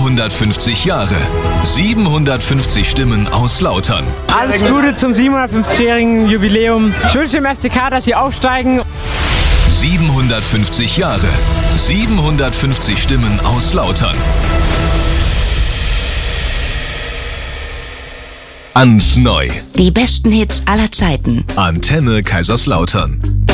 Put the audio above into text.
750 Jahre. 750 Stimmen aus Lautern. Alles Gute zum 750-jährigen Jubiläum. Ich wünsche dem FCK, dass sie aufsteigen. 750 Jahre. 750 Stimmen aus Lautern. Ans Neu. Die besten Hits aller Zeiten. Antenne Kaiserslautern.